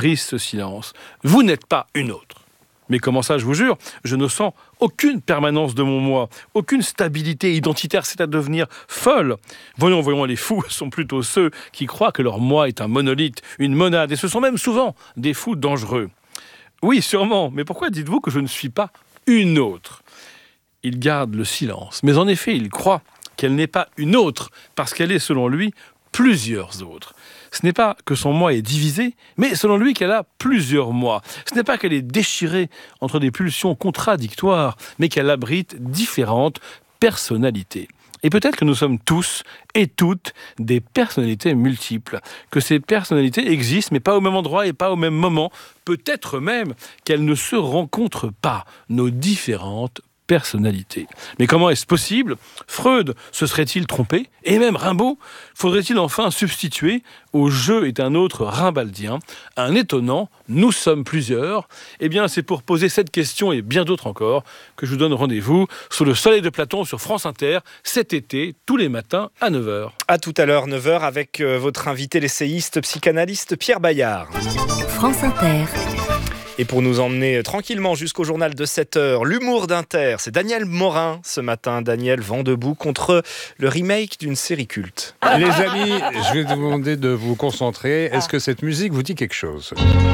brise ce silence. Vous n'êtes pas une autre. Mais comment ça, je vous jure, je ne sens aucune permanence de mon moi, aucune stabilité identitaire, c'est à devenir folle. Voyons, les fous sont plutôt ceux qui croient que leur moi est un monolithe, une monade, et ce sont même souvent des fous dangereux. Oui, sûrement, mais pourquoi dites-vous que je ne suis pas une autre ? Il garde le silence, mais en effet, il croit qu'elle n'est pas une autre, parce qu'elle est, selon lui, plusieurs autres. Ce n'est pas que son moi est divisé, mais selon lui qu'elle a plusieurs moi. Ce n'est pas qu'elle est déchirée entre des pulsions contradictoires, mais qu'elle abrite différentes personnalités. Et peut-être que nous sommes tous et toutes des personnalités multiples, que ces personnalités existent, mais pas au même endroit et pas au même moment. Peut-être même qu'elles ne se rencontrent pas, nos différentes personnalité. Mais comment est-ce possible ? Freud se serait-il trompé ? Et même Rimbaud ? Faudrait-il enfin substituer au « je » est un autre rimbaldien, un étonnant « nous sommes plusieurs » ? Eh bien, c'est pour poser cette question et bien d'autres encore que je vous donne rendez-vous sous le soleil de Platon sur France Inter cet été, tous les matins à 9h. À tout à l'heure, 9h, avec votre invité, l'essayiste psychanalyste Pierre Bayard. France Inter. Et pour nous emmener tranquillement jusqu'au journal de 7h, l'humour d'Inter, c'est Daniel Morin ce matin. Daniel vent debout contre le remake d'une série culte. Les amis, je vais vous demander de vous concentrer. Est-ce que cette musique vous dit quelque chose ?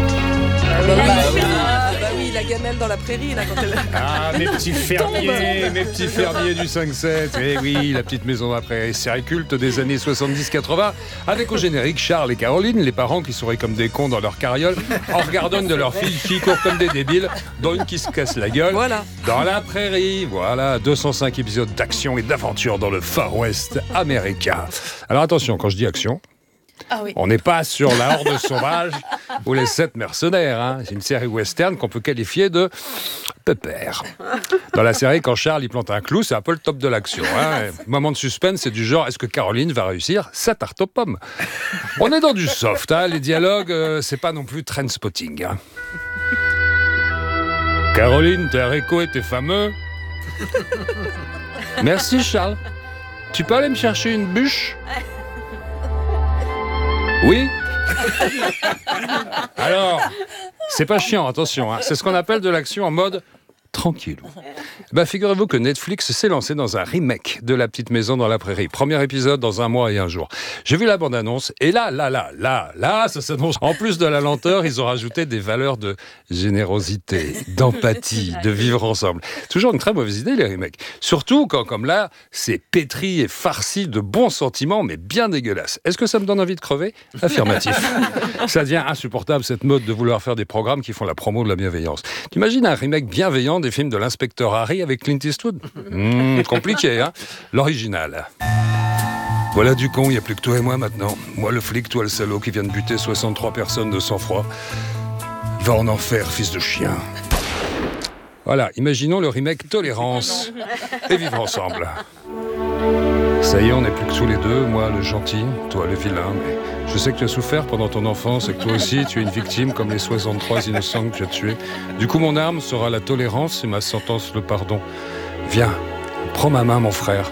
Oui, la gamelle dans la prairie, là, quand elle... Ah, mes petits fermiers du 5-7. Eh oui, la petite maison d'après, série culte des années 70-80, avec au générique Charles et Caroline, les parents qui seraient comme des cons dans leur carriole, en regardant une de leurs filles qui court comme des débiles, dont une qui se casse la gueule. Voilà. Dans la prairie, voilà, 205 épisodes d'action et d'aventure dans le Far West américain. Alors attention, quand je dis action, on n'est pas sur la horde sauvage ou les 7 mercenaires. Hein. C'est une série western qu'on peut qualifier de pépère. Dans la série, quand Charles il plante un clou, c'est un peu le top de l'action. Hein. Moment de suspense, c'est du genre, est-ce que Caroline va réussir sa tarte aux pommes ? On est dans du soft. Hein. Les dialogues, c'est pas non plus Trainspotting. Hein. Caroline, tes haricots étaient fameux. Merci Charles. Tu peux aller me chercher une bûche ? Oui. Alors, c'est pas chiant, attention, hein. C'est ce qu'on appelle de l'action en mode tranquille. Figurez-vous que Netflix s'est lancé dans un remake de La Petite Maison dans la Prairie. Premier épisode dans 1 mois et 1 jour. J'ai vu la bande-annonce et là, ça s'annonce. En plus de la lenteur, ils ont rajouté des valeurs de générosité, d'empathie, de vivre ensemble. Toujours une très mauvaise idée, les remakes. Surtout quand, comme là, c'est pétri et farci de bons sentiments, mais bien dégueulasses. Est-ce que ça me donne envie de crever ? Affirmatif. Ça devient insupportable, cette mode de vouloir faire des programmes qui font la promo de la bienveillance. T'imagines un remake bienveillant des films de l'inspecteur Harry avec Clint Eastwood ? Compliqué, hein ? L'original. Voilà du con, il n'y a plus que toi et moi maintenant. Moi le flic, toi le salaud qui vient de buter 63 personnes de sang-froid. Va en enfer, fils de chien. Voilà, imaginons le remake Tolérance et vivre ensemble. Ça y est, on n'est plus que tous les deux, moi le gentil, toi le vilain, mais je sais que tu as souffert pendant ton enfance et que toi aussi tu es une victime comme les 63 innocents que tu as tués. Du coup, mon arme sera la tolérance et ma sentence le pardon. Viens, prends ma main, mon frère.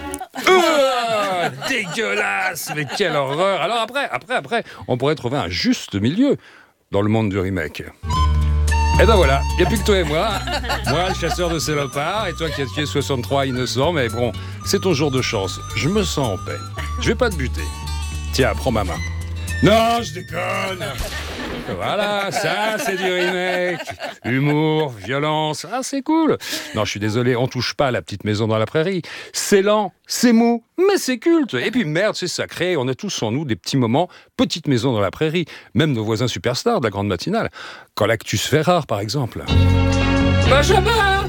Dégueulasse, mais quelle horreur. Alors après, on pourrait trouver un juste milieu dans le monde du remake. Et ben voilà, il n'y a plus que toi et moi. Moi, le chasseur de salopards, et toi qui as tué 63 innocents, mais bon, c'est ton jour de chance. Je me sens en paix. Je vais pas te buter. Tiens, prends ma main. Non, je déconne. Voilà, ça c'est du remake. Humour, violence, c'est cool. Non, je suis désolé, on touche pas à La Petite Maison dans la Prairie. C'est lent, c'est mou, mais c'est culte. Et puis merde, c'est sacré, on a tous en nous des petits moments Petite Maison dans la Prairie. Même nos voisins superstars de la grande matinale. Quand l'actu se fait rare, par exemple. Benjamin.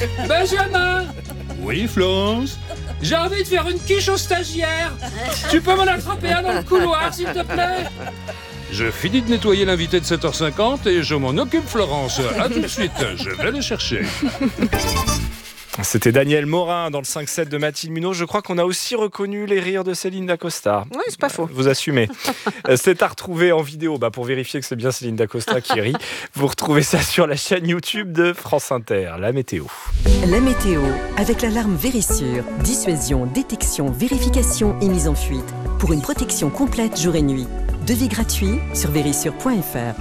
Oui, Florence. J'ai envie de faire une quiche au stagiaire. Tu peux m'en attraper un dans le couloir, s'il te plaît ? Je finis de nettoyer l'invité de 7h50 et je m'en occupe, Florence. À tout de suite, je vais le chercher. C'était Daniel Morin dans le 5-7 de Mathilde Munot. Je crois qu'on a aussi reconnu les rires de Céline Dacosta. Oui, c'est pas faux. Vous assumez. C'est à retrouver en vidéo pour vérifier que c'est bien Céline Dacosta qui rit. Vous retrouvez ça sur la chaîne YouTube de France Inter. La météo. La météo avec l'alarme Vérissure. Dissuasion, détection, vérification et mise en fuite. Pour une protection complète jour et nuit. Devis gratuit sur vérissure.fr.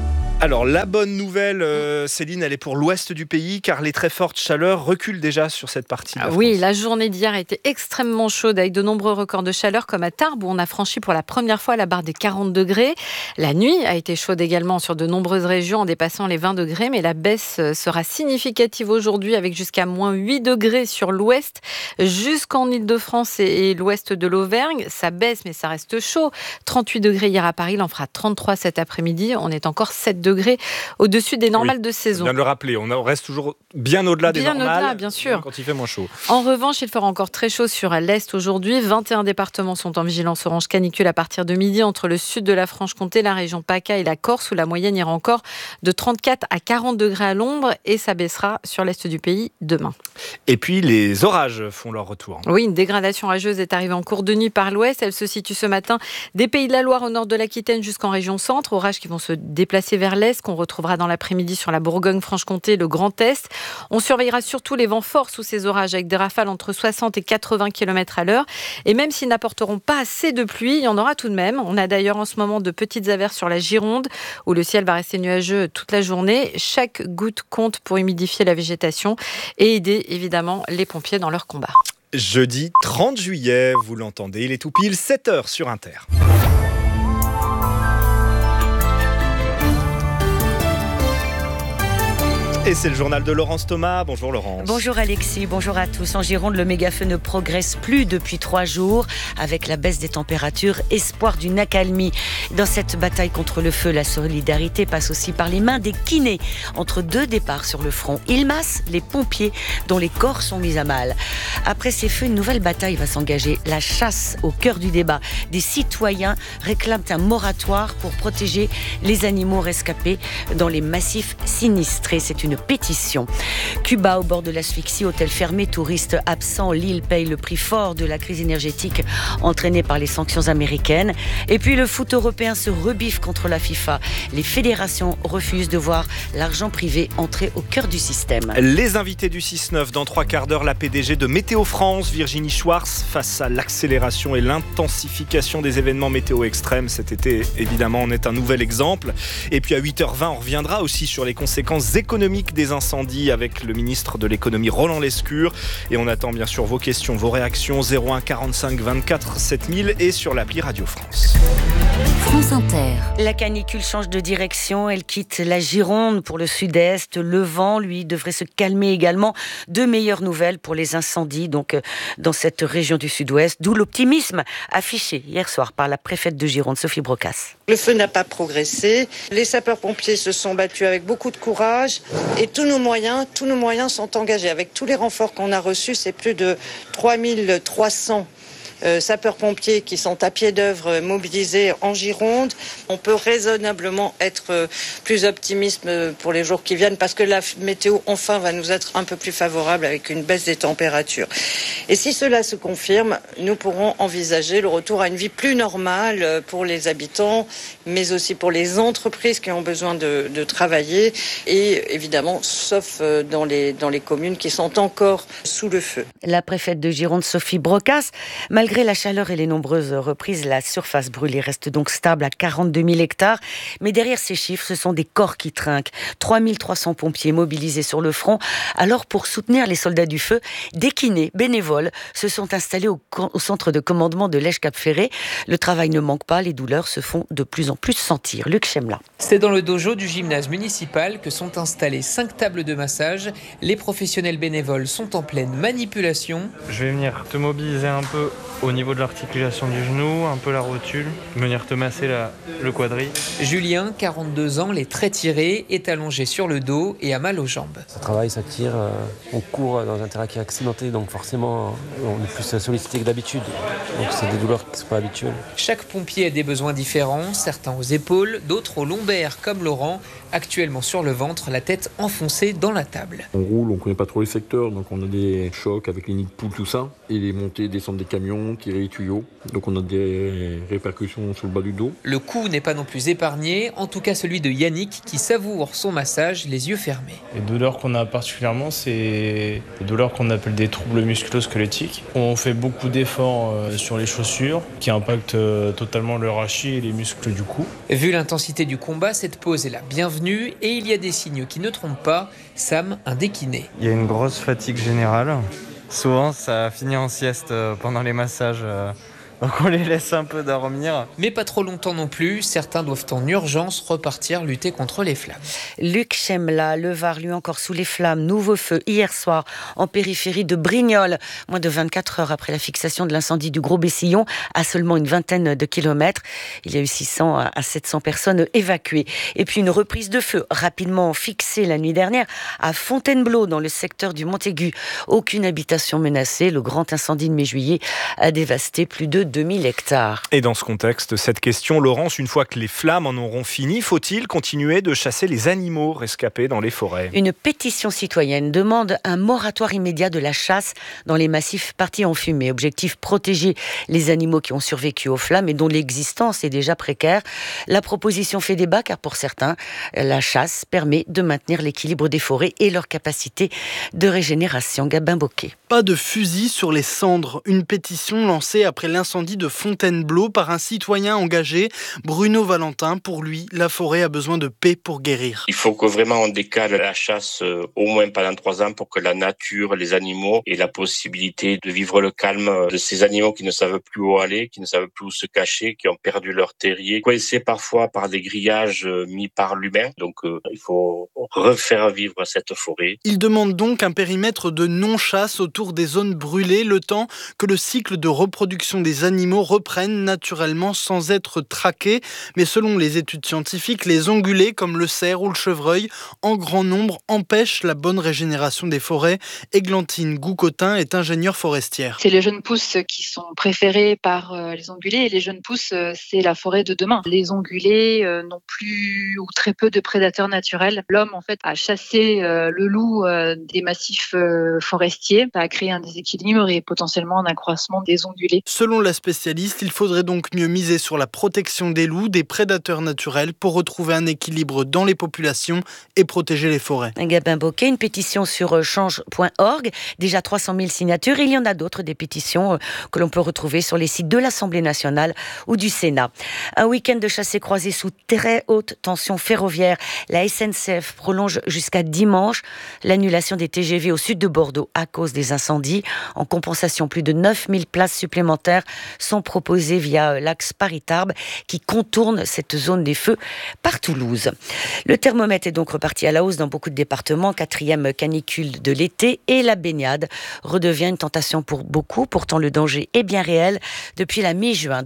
Alors, la bonne nouvelle, Céline, elle est pour l'ouest du pays, car les très fortes chaleurs reculent déjà sur cette partie de la France. Oui, la journée d'hier a été extrêmement chaude, avec de nombreux records de chaleur, comme à Tarbes, où on a franchi pour la première fois la barre des 40 degrés. La nuit a été chaude également sur de nombreuses régions, en dépassant les 20 degrés, mais la baisse sera significative aujourd'hui, avec jusqu'à moins 8 degrés sur l'ouest, jusqu'en Île-de-France et l'ouest de l'Auvergne. Ça baisse, mais ça reste chaud. 38 degrés hier à Paris, il en fera 33 cet après-midi. On est encore 7 degrés au-dessus des normales de saison. Bien de le rappeler, on reste toujours bien au-delà des normales. Bien au-delà, bien sûr. Quand il fait moins chaud. En revanche, il fera encore très chaud sur l'Est aujourd'hui. 21 départements sont en vigilance orange canicule à partir de midi entre le sud de la Franche-Comté, la région PACA et la Corse, où la moyenne ira encore de 34 à 40 degrés à l'ombre, et ça baissera sur l'Est du pays demain. Et puis, les orages font leur retour. Oui, une dégradation orageuse est arrivée en cours de nuit par l'ouest. Elle se situe ce matin des Pays de la Loire au nord de l'Aquitaine jusqu'en région centre. Orages qui vont se déplacer vers l'est, qu'on retrouvera dans l'après-midi sur la Bourgogne-Franche-Comté, le Grand Est. On surveillera surtout les vents forts sous ces orages, avec des rafales entre 60 et 80 km à l'heure. Et même s'ils n'apporteront pas assez de pluie, il y en aura tout de même. On a d'ailleurs en ce moment de petites averses sur la Gironde, où le ciel va rester nuageux toute la journée. Chaque goutte compte pour humidifier la végétation et aider évidemment les pompiers dans leur combat. Jeudi 30 juillet, vous l'entendez, il est tout pile 7h sur Inter. Et c'est le journal de Laurence Thomas. Bonjour Laurence. Bonjour Alexis, bonjour à tous. En Gironde, le méga-feu ne progresse plus depuis 3 jours. Avec la baisse des températures, espoir d'une accalmie. Dans cette bataille contre le feu, la solidarité passe aussi par les mains des kinés. Entre 2 départs sur le front, ils massent les pompiers dont les corps sont mis à mal. Après ces feux, une nouvelle bataille va s'engager. La chasse au cœur du débat. Des citoyens réclament un moratoire pour protéger les animaux rescapés dans les massifs sinistrés. C'est une pétition. Cuba au bord de l'asphyxie, hôtel fermé, touristes absents. L'île paye le prix fort de la crise énergétique entraînée par les sanctions américaines. Et puis le foot européen se rebiffe contre la FIFA. Les fédérations refusent de voir l'argent privé entrer au cœur du système. Les invités du 6-9 dans 3 quarts d'heure, la PDG de Météo France, Virginie Schwartz, face à l'accélération et l'intensification des événements météo extrêmes. Cet été, évidemment, en est un nouvel exemple. Et puis à 8h20, on reviendra aussi sur les conséquences économiques des incendies avec le ministre de l'économie Roland Lescure. Et on attend bien sûr vos questions, vos réactions 01 45 24 7000 et sur l'appli Radio France. France Inter. La canicule change de direction, elle quitte la Gironde pour le sud-est. Le vent, lui, devrait se calmer également. De meilleures nouvelles pour les incendies donc dans cette région du sud-ouest, d'où l'optimisme affiché hier soir par la préfète de Gironde, Sophie Brocas. Le feu n'a pas progressé. Les sapeurs-pompiers se sont battus avec beaucoup de courage et tous nos moyens sont engagés. Avec tous les renforts qu'on a reçus, c'est plus de 3300 sapeurs-pompiers qui sont à pied d'œuvre mobilisés en Gironde. On peut raisonnablement être plus optimiste pour les jours qui viennent parce que la météo enfin va nous être un peu plus favorable avec une baisse des températures. Et si cela se confirme, nous pourrons envisager le retour à une vie plus normale pour les habitants, mais aussi pour les entreprises qui ont besoin de travailler et évidemment, sauf dans les communes qui sont encore sous le feu. La préfète de Gironde, Sophie Brocas, malgré la chaleur et les nombreuses reprises, la surface brûlée reste donc stable à 42 000 hectares. Mais derrière ces chiffres, ce sont des corps qui trinquent. 3300 pompiers mobilisés sur le front. Alors, pour soutenir les soldats du feu, des kinés bénévoles se sont installés au centre de commandement de Lège-Cap-Ferré. Le travail ne manque pas, les douleurs se font de plus en plus sentir. Luc Chemla. C'est dans le dojo du gymnase municipal que sont installées 5 tables de massage. Les professionnels bénévoles sont en pleine manipulation. Je vais venir te mobiliser un peu au niveau de l'articulation du genou, un peu la rotule, venir te masser le quadri. Julien, 42 ans, les traits tirés, est allongé sur le dos et a mal aux jambes. Ça travaille, ça tire, on court dans un terrain qui est accidenté, donc forcément on est plus sollicité que d'habitude. Donc c'est des douleurs qui ne sont pas habituelles. Chaque pompier a des besoins différents, certains aux épaules, d'autres aux lombaires, comme Laurent, actuellement sur le ventre, la tête enfoncée dans la table. On roule, on ne connaît pas trop les secteurs, donc on a des chocs avec les nids de poules, tout ça, et les montées, descendre des camions, tirer les tuyaux, donc on a des répercussions sur le bas du dos. Le cou n'est pas non plus épargné, en tout cas celui de Yannick qui savoure son massage les yeux fermés. Les douleurs qu'on a particulièrement, c'est les douleurs qu'on appelle des troubles musculo-squelettiques. On fait beaucoup d'efforts sur les chaussures qui impactent totalement le rachis et les muscles du cou. Vu l'intensité du combat, cette pause est la bienvenue. prévenus et il y a des signes qui ne trompent pas. Sam, un déquiné. Il y a une grosse fatigue générale. Souvent, ça finit en sieste pendant les massages. Donc on les laisse un peu dormir. Mais pas trop longtemps non plus. Certains doivent en urgence repartir lutter contre les flammes. Luc Chemla, le Var, lui encore sous les flammes. Nouveau feu hier soir en périphérie de Brignoles. Moins de 24 heures après la fixation de l'incendie du Gros Bessillon, à seulement une vingtaine de kilomètres. Il y a eu 600 à 700 personnes évacuées. Et puis une reprise de feu rapidement fixée la nuit dernière à Fontainebleau, dans le secteur du Montaigu. Aucune habitation menacée. Le grand incendie de mai-juillet a dévasté plus de 2000 hectares. Et dans ce contexte, cette question, Laurence, une fois que les flammes en auront fini, faut-il continuer de chasser les animaux rescapés dans les forêts ? Une pétition citoyenne demande un moratoire immédiat de la chasse dans les massifs partis en fumée. Objectif, protéger les animaux qui ont survécu aux flammes et dont l'existence est déjà précaire. La proposition fait débat car pour certains, la chasse permet de maintenir l'équilibre des forêts et leur capacité de régénération. Gabin Bocquet. Pas de fusil sur les cendres. Une pétition lancée après l'incendie de Fontainebleau par un citoyen engagé, Bruno Valentin. Pour lui, la forêt a besoin de paix pour guérir. Il faut que vraiment on décale la chasse au moins pendant 3 ans pour que la nature, les animaux aient la possibilité de vivre le calme de ces animaux qui ne savent plus où aller, qui ne savent plus où se cacher, qui ont perdu leur terrier, coincés parfois par des grillages mis par l'humain. Donc il faut refaire vivre cette forêt. Il demande donc un périmètre de non-chasse autour des zones brûlées, le temps que le cycle de reproduction des animaux reprennent naturellement sans être traqués. Mais selon les études scientifiques, les ongulés comme le cerf ou le chevreuil en grand nombre empêchent la bonne régénération des forêts. Églantine Goucotin est ingénieure forestière. C'est les jeunes pousses qui sont préférés par les ongulés et les jeunes pousses, c'est la forêt de demain. Les ongulés n'ont plus ou très peu de prédateurs naturels. L'homme en fait a chassé le loup des massifs forestiers. Ça a créé un déséquilibre et potentiellement un accroissement des ongulés. Selon la spécialiste, il faudrait donc mieux miser sur la protection des loups, des prédateurs naturels, pour retrouver un équilibre dans les populations et protéger les forêts. Gabin Bocquet, une pétition sur change.org, déjà 300 000 signatures. Il y en a d'autres, des pétitions que l'on peut retrouver sur les sites de l'Assemblée nationale ou du Sénat. Un week-end de chassés-croisés sous très haute tension ferroviaire. La SNCF prolonge jusqu'à dimanche l'annulation des TGV au sud de Bordeaux à cause des incendies. En compensation, plus de 9000 places supplémentaires sont proposées via l'axe Paris-Tarbes qui contourne cette zone des feux par Toulouse. Le thermomètre est donc reparti à la hausse dans beaucoup de départements. 4e canicule de l'été et la baignade redevient une tentation pour beaucoup. Pourtant, le danger est bien réel. Depuis la mi-juin,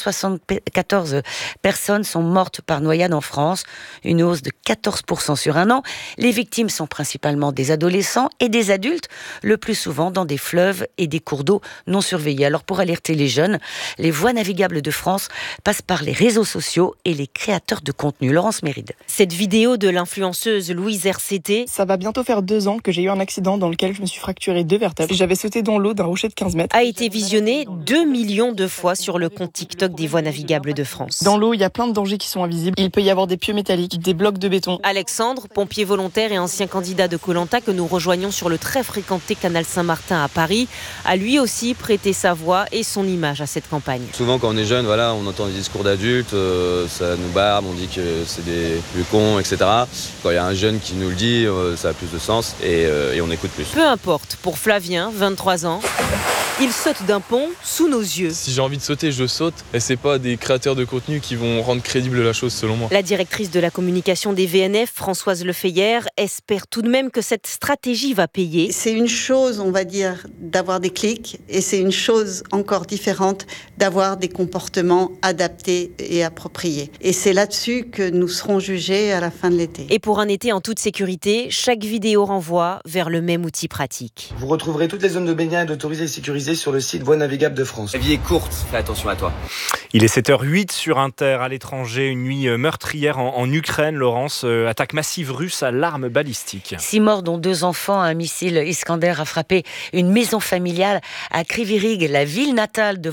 274 personnes sont mortes par noyade en France, une hausse de 14% sur un an. Les victimes sont principalement des adolescents et des adultes, le plus souvent dans des fleuves et des cours d'eau non surveillés. Alors pour alerter les jeunes, les voies navigables de France passent par les réseaux sociaux et les créateurs de contenu. Laurence Méride. Cette vidéo de l'influenceuse Louise RCT. Ça va bientôt faire 2 ans que j'ai eu un accident dans lequel je me suis fracturé 2 vertèbres. J'avais sauté dans l'eau d'un rocher de 15 mètres. A été visionnée 2 millions de fois sur le compte TikTok des voies navigables de France. Dans l'eau, il y a plein de dangers qui sont invisibles. Il peut y avoir des pieux métalliques, des blocs de béton. Alexandre, pompier volontaire et ancien candidat de Koh-Lanta que nous rejoignons sur le très fréquenté canal Saint-Martin à Paris, a lui aussi prêté sa voix et son image à cette campagne. Souvent quand on est jeune, voilà, on entend des discours d'adultes, ça nous barbe, on dit que c'est des vieux cons, etc. Quand il y a un jeune qui nous le dit, ça a plus de sens et on écoute plus. Peu importe, pour Flavien, 23 ans, il saute d'un pont sous nos yeux. Si j'ai envie de sauter, je saute. Et c'est pas des créateurs de contenu qui vont rendre crédible la chose, selon moi. La directrice de la communication des VNF, Françoise Lefeyer, espère tout de même que cette stratégie va payer. C'est une chose, on va dire, d'avoir des clics, et c'est une chose encore différente d'avoir des comportements adaptés et appropriés. Et c'est là-dessus que nous serons jugés à la fin de l'été. Et pour un été en toute sécurité, chaque vidéo renvoie vers le même outil pratique. Vous retrouverez toutes les zones de baignade autorisées et sécurisées sur le site Voies navigables de France. La vie est courte, fais attention à toi. Il est 7h08 sur Inter. À l'étranger, une nuit meurtrière en Ukraine, Laurence. Attaque massive russe à l'arme balistique. 6 morts, dont 2 enfants. Un missile Iskander a frappé une maison familiale à Kryvyi Rih, la ville natale de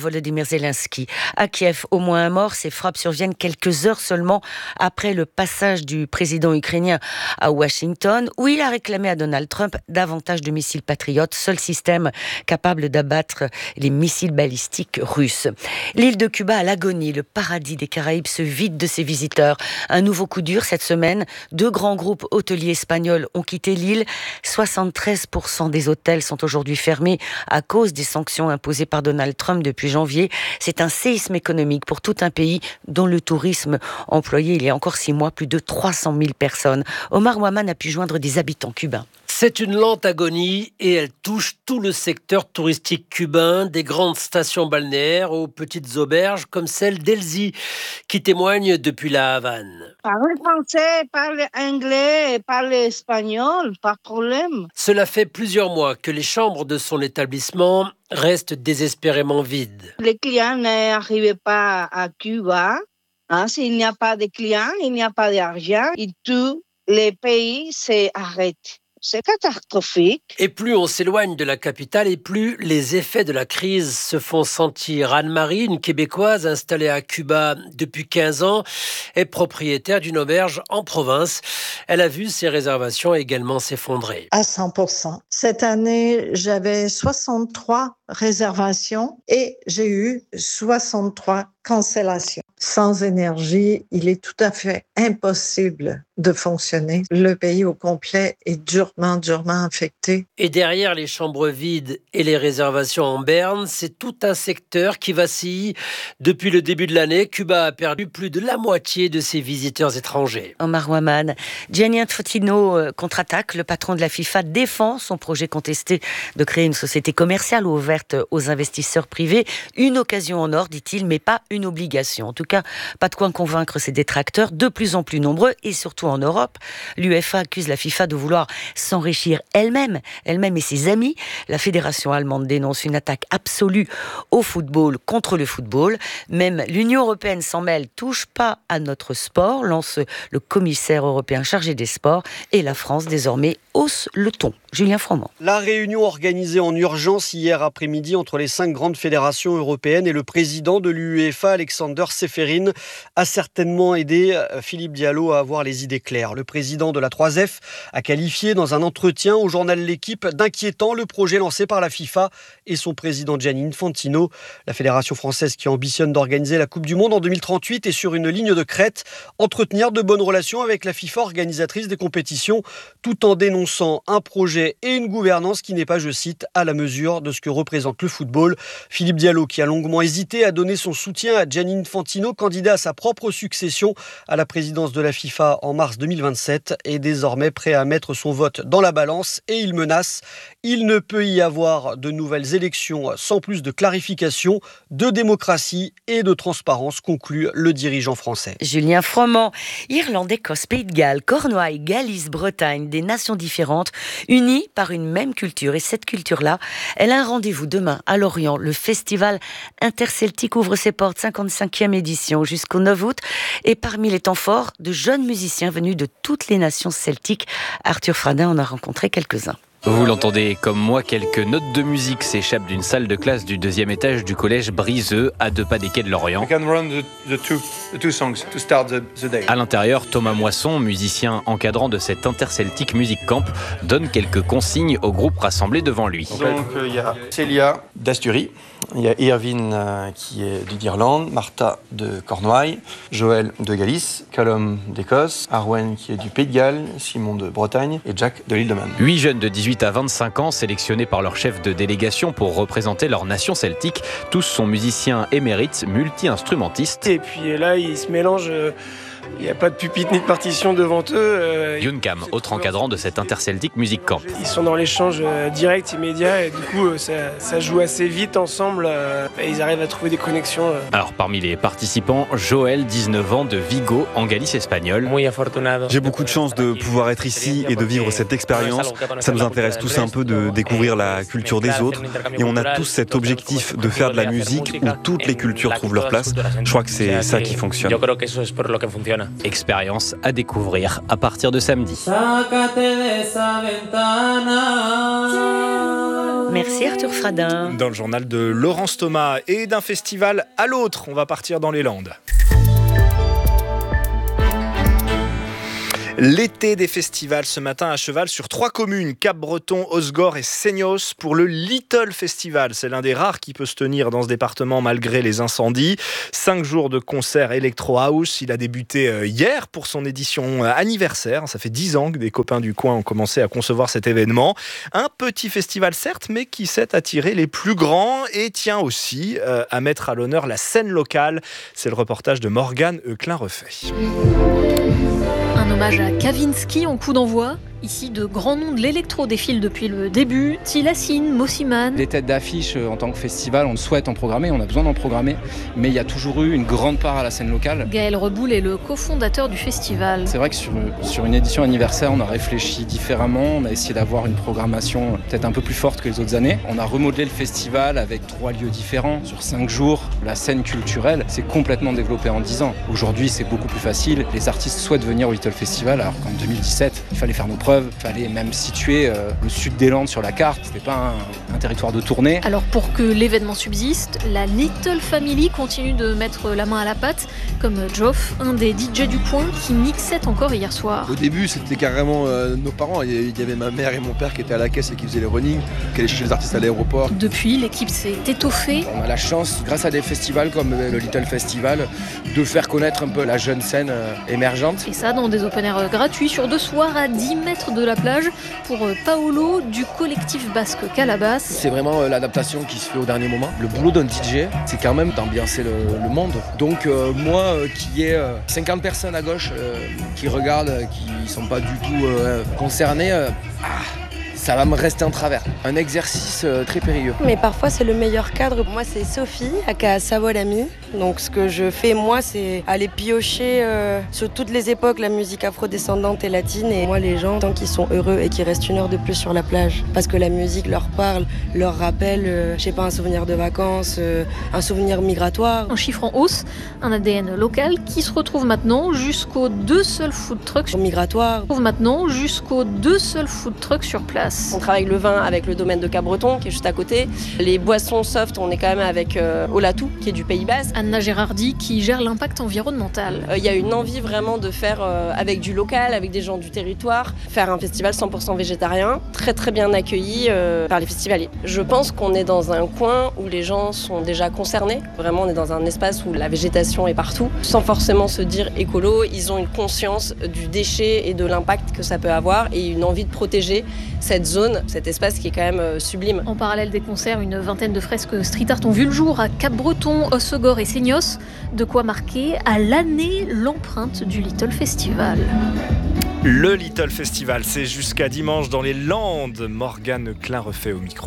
Volodymyr Zelensky. À Kiev, au moins un mort. Ces frappes surviennent quelques heures seulement après le passage du président ukrainien à Washington, où il a réclamé à Donald Trump davantage de missiles Patriot, seul système capable d'abattre les missiles balistiques russes. L'île de Cuba à l'agonie, le paradis des Caraïbes se vide de ses visiteurs. Un nouveau coup dur cette semaine. 2 grands groupes hôteliers espagnols ont quitté l'île. 73% des hôtels sont aujourd'hui fermés à cause des sanctions imposées par Donald Trump depuis janvier. C'est un séisme économique pour tout un pays dont le tourisme employait il y a encore 6 mois plus de 300 000 personnes. Omar Ouaman a pu joindre des habitants cubains. C'est une lente agonie et elle touche tout le secteur touristique cubain, des grandes stations balnéaires aux petites auberges comme celle d'Elzy, qui témoigne depuis la Havane. Parle français, parle anglais, parle espagnol, pas de problème. Cela fait plusieurs mois que les chambres de son établissement restent désespérément vides. Les clients n'arrivent pas à Cuba. S'il n'y a pas de clients, il n'y a pas d'argent et tous les pays s'arrêtent. C'est catastrophique. Et plus on s'éloigne de la capitale et plus les effets de la crise se font sentir. Anne-Marie, une Québécoise installée à Cuba depuis 15 ans, est propriétaire d'une auberge en province. Elle a vu ses réservations également s'effondrer. À 100%. Cette année, j'avais 63 réservations et j'ai eu 63 cancellations. Sans énergie, il est tout à fait impossible de fonctionner. Le pays au complet est durement affecté. Et derrière les chambres vides et les réservations en berne, c'est tout un secteur qui vacille. Depuis le début de l'année, Cuba a perdu plus de la moitié de ses visiteurs étrangers. Omar Ouaman. Gianni Infantino contre-attaque. Le patron de la FIFA défend son projet contesté de créer une société commerciale ouverte aux investisseurs privés. Une occasion en or, dit-il, mais pas une obligation. En tout cas, pas de quoi convaincre ses détracteurs, de plus en plus nombreux, et surtout en Europe. L'UEFA accuse la FIFA de vouloir s'enrichir elle-même et ses amis. La fédération allemande dénonce une attaque absolue au football contre le football. Même l'Union européenne s'en mêle, touche pas à notre sport, lance le commissaire européen chargé des sports, et la France désormais hausse le ton. Julien Froment. La réunion organisée en urgence hier après-midi entre les 5 grandes fédérations européennes et le président de l'UEFA, Alexander Seferin, a certainement aidé Philippe Diallo à avoir les idées claires. Le président de la 3F a qualifié dans un entretien au journal L'Équipe d'inquiétant le projet lancé par la FIFA et son président Gianni Infantino. La fédération française qui ambitionne d'organiser la Coupe du Monde en 2038 est sur une ligne de crête, entretenir de bonnes relations avec la FIFA organisatrice des compétitions, tout en dénonçant un projet et une gouvernance qui n'est pas, je cite, à la mesure de ce que représente le football. Philippe Diallo, qui a longuement hésité à donner son soutien à Gianni Infantino, candidat à sa propre succession à la présidence de la FIFA en mars 2027, est désormais prêt à mettre son vote dans la balance et il menace. Il ne peut y avoir de nouvelles élections sans plus de clarification, de démocratie et de transparence, conclut le dirigeant français. Julien Froment. Irlande, Écosse, Pays de Galles, Cornouailles, Galice, Bretagne, des nations différentes, unies par une même culture. Et cette culture-là, elle a un rendez-vous demain à Lorient. Le festival interceltique ouvre ses portes, 55e édition, jusqu'au 9 août. Et parmi les temps forts, de jeunes musiciens venus de toutes les nations celtiques. Arthur Fradin en a rencontré quelques-uns. Vous l'entendez comme moi, quelques notes de musique s'échappent d'une salle de classe du 2e étage du collège Briseux, à 2 pas des quais de Lorient. À l'intérieur, Thomas Moisson, musicien encadrant de cet Interceltic Music Camp, donne quelques consignes au groupe rassemblé devant lui. Donc il y a Célia d'Asturie, il y a Irvine qui est d'Irlande, Martha de Cornouailles, Joël de Galice, Callum d'Écosse, Arwen qui est du Pays de Galles, Simon de Bretagne et Jack de l'île de Man. 8 jeunes de 18 à 25 ans sélectionnés par leur chef de délégation pour représenter leur nation celtique. Tous sont musiciens émérites, multi-instrumentistes. Et puis là, ils se mélangent. Il n'y a pas de pupitre ni de partition devant eux. Yunkam, autre encadrant de cet Interceltic Music Camp. Ils sont dans l'échange direct, immédiat, et du coup, ça joue assez vite ensemble. Et ils arrivent à trouver des connexions. Alors, parmi les participants, Joël, 19 ans, de Vigo, en Galice espagnole. J'ai beaucoup de chance de pouvoir être ici et de vivre cette expérience. Ça nous intéresse tous un peu de découvrir la culture des autres. Et on a tous cet objectif de faire de la musique où toutes les cultures trouvent leur place. Je crois que c'est ça qui fonctionne. Vision. Expérience à découvrir à partir de samedi. Merci Arthur Fradin. Dans le journal de Laurence Thomas, et d'un festival à l'autre, on va partir dans les Landes. L'été des festivals ce matin à cheval sur 3 communes, Cap-Breton, Osgore et Seignos, pour le Little Festival. C'est l'un des rares qui peut se tenir dans ce département malgré les incendies. 5 jours de concerts Electro House. Il a débuté hier pour son édition anniversaire. Ça fait 10 ans que des copains du coin ont commencé à concevoir cet événement. Un petit festival certes, mais qui sait attirer les plus grands et tient aussi à mettre à l'honneur la scène locale. C'est le reportage de Morgane Euclin-Refait. Un hommage à Kavinsky en coup d'envoi. Ici, de grands noms de l'électro défilent depuis le début. Tilassine, Mossiman. Les têtes d'affiche en tant que festival, on souhaite en programmer, on a besoin d'en programmer, mais il y a toujours eu une grande part à la scène locale. Gaël Reboul est le cofondateur du festival. C'est vrai que sur une édition anniversaire, on a réfléchi différemment, on a essayé d'avoir une programmation peut-être un peu plus forte que les autres années. On a remodelé le festival avec 3 lieux différents sur 5 jours. La scène culturelle s'est complètement développée en 10 ans. Aujourd'hui, c'est beaucoup plus facile. Les artistes souhaitent venir au Little Festival, alors qu'en 2017, il fallait faire nos preuves. Il fallait même situer le sud des Landes sur la carte. C'était pas un territoire de tournée. Alors pour que l'événement subsiste, la Little Family continue de mettre la main à la pâte, comme Geoff, un des DJ du coin qui mixait encore hier soir. Au début, c'était carrément nos parents. Il y avait ma mère et mon père qui étaient à la caisse et qui faisaient les running, qui allaient chercher les artistes à l'aéroport. Depuis, l'équipe s'est étoffée. On a la chance, grâce à des festivals comme le Little Festival, de faire connaître un peu la jeune scène émergente. Et ça dans des open air gratuits sur 2 soirs à 10 mètres de la plage pour Paolo du collectif basque Calabas. C'est vraiment l'adaptation qui se fait au dernier moment. Le boulot d'un DJ, c'est quand même d'ambiancer le monde. Donc moi qui ai 50 personnes à gauche qui regardent, qui sont pas du tout concernées, ça va me rester en travers. Un exercice très périlleux. Mais parfois, c'est le meilleur cadre. Moi, c'est Sophie, aka Sawolami. Donc, ce que je fais, moi, c'est aller piocher sur toutes les époques la musique afrodescendante et latine. Et moi, les gens, tant qu'ils sont heureux et qu'ils restent 1 heure de plus sur la plage, parce que la musique leur parle, leur rappelle, un souvenir de vacances, un souvenir migratoire. Un chiffre en hausse, un ADN local qui se retrouve maintenant jusqu'aux 2 seuls food trucks migratoires. Jusqu'aux 2 seuls food trucks sur place. On travaille le vin avec le domaine de Cap-Breton qui est juste à côté. Les boissons soft, on est quand même avec Olatou qui est du Pays Basque. Anna Gérardi qui gère l'impact environnemental. Il y a une envie vraiment de faire avec du local, avec des gens du territoire, faire un festival 100% végétarien, très très bien accueilli par les festivaliers. Je pense qu'on est dans un coin où les gens sont déjà concernés. Vraiment, on est dans un espace où la végétation est partout. Sans forcément se dire écolo, ils ont une conscience du déchet et de l'impact que ça peut avoir et une envie de protéger cette zone, cet espace qui est quand même sublime. En parallèle des concerts, une vingtaine de fresques street art ont vu le jour à Cap-Breton, Osgore et Seignos. De quoi marquer à l'année l'empreinte du Little Festival. Le Little Festival, c'est jusqu'à dimanche dans les Landes. Morgane Euclin-Refait au micro.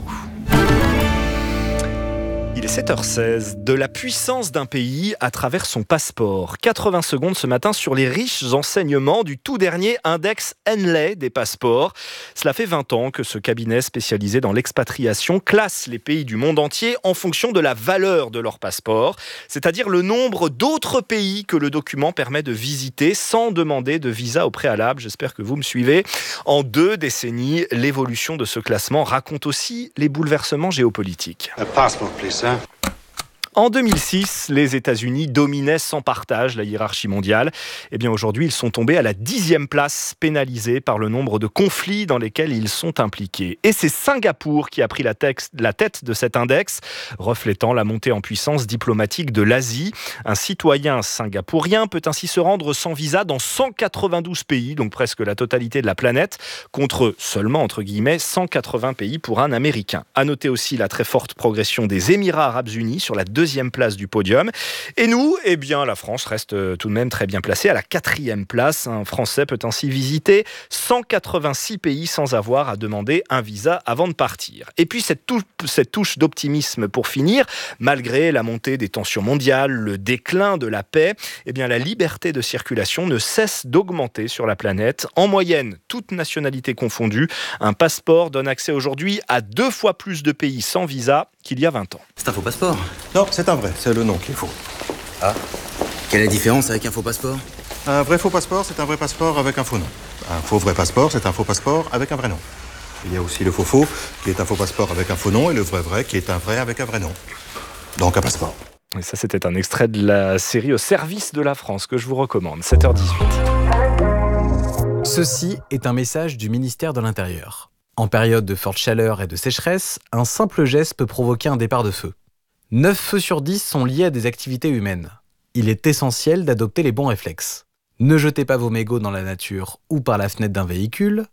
Il est 7h16, de la puissance d'un pays à travers son passeport. 80 secondes ce matin sur les riches enseignements du tout dernier index Henley des passeports. Cela fait 20 ans que ce cabinet spécialisé dans l'expatriation classe les pays du monde entier en fonction de la valeur de leur passeport, c'est-à-dire le nombre d'autres pays que le document permet de visiter sans demander de visa au préalable. J'espère que vous me suivez. En 2 décennies, l'évolution de ce classement raconte aussi les bouleversements géopolitiques. En 2006, les États-Unis dominaient sans partage la hiérarchie mondiale. Eh bien, aujourd'hui, ils sont tombés à la 10e place, pénalisés par le nombre de conflits dans lesquels ils sont impliqués. Et c'est Singapour qui a pris la tête de cet index, reflétant la montée en puissance diplomatique de l'Asie. Un citoyen singapourien peut ainsi se rendre sans visa dans 192 pays, donc presque la totalité de la planète, contre seulement, entre guillemets, 180 pays pour un Américain. À noter aussi la très forte progression des Émirats Arabes Unis sur la 2e place du podium. Et nous, eh bien, la France reste tout de même très bien placée à la 4e place. Un Français peut ainsi visiter 186 pays sans avoir à demander un visa avant de partir. Et puis cette touche d'optimisme pour finir, malgré la montée des tensions mondiales, le déclin de la paix, eh bien, la liberté de circulation ne cesse d'augmenter sur la planète. En moyenne, toutes nationalités confondues, un passeport donne accès aujourd'hui à 2 fois plus de pays sans visa qu'il y a 20 ans. C'est un faux passeport? Non, c'est un vrai, c'est le nom qu'il faut. Ah, quelle est la différence avec un faux passeport? Un vrai faux passeport, c'est un vrai passeport avec un faux nom. Un faux vrai passeport, c'est un faux passeport avec un vrai nom. Il y a aussi le faux qui est un faux passeport avec un faux nom, et le vrai qui est un vrai avec un vrai nom. Donc un passeport. Et ça, c'était un extrait de la série Au service de la France que je vous recommande, 7h18. Ceci est un message du ministère de l'Intérieur. En période de forte chaleur et de sécheresse, un simple geste peut provoquer un départ de feu. 9 feux sur 10 sont liés à des activités humaines. Il est essentiel d'adopter les bons réflexes. Ne jetez pas vos mégots dans la nature ou par la fenêtre d'un véhicule.